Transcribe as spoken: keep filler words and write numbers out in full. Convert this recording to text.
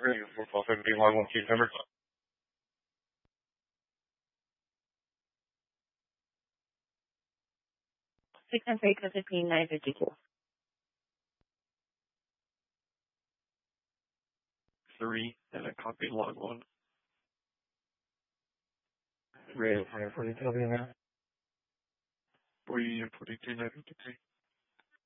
Ready for four fifty log one key number. Six and three fifteen nine fifty two. Three and a copy log one. Ready for forty W now. Forty and forty two nine fifty two.